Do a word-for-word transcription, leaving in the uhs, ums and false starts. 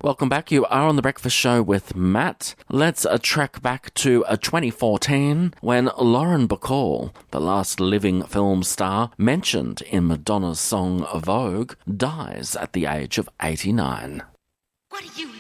Welcome back. You are on The Breakfast Show with Matt. Let's uh, track back to uh, twenty fourteen when Lauren Bacall, the last living film star mentioned in Madonna's song Vogue, dies at the age of eighty-nine. What are you